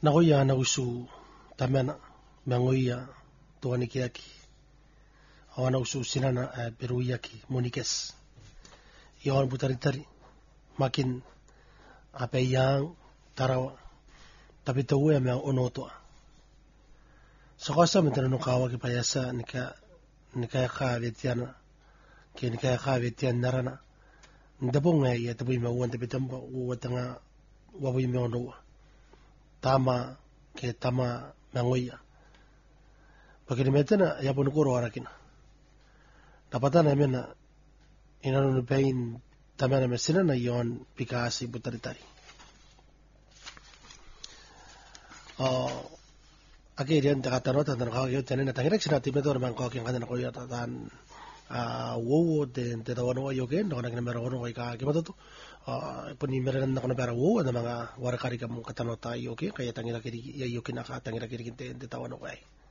Nagoya nagusu tamana mangoya tuani kiaki. Awana usu sinana peruiaki monikes. Iwan butaritari makin apeyang tarawa tapi tawe me onotoa. Sakasa mentana no kawa ki payasa nika ka vetiana ke nika ka vetian narana. Ndabonga ya tabu me wante bitamba watanga wabu me onoa. Tama ke tama mangoya. Bakini metana ya ponukoro arakina. Napatana mena inanu pain tamana mesina na yon pikasi butaritari. Ake rian takatano tatan kau yo tenen na tangirak sina timetor mangkau yang kana ko yata tan wo te tawano yo ken no kana mera ono ka ke matoto puni mera na kana para wo na mga warakari kam katano ta yo ke kaya tangira kiri yo ken aka tangira kiri te tawano kai.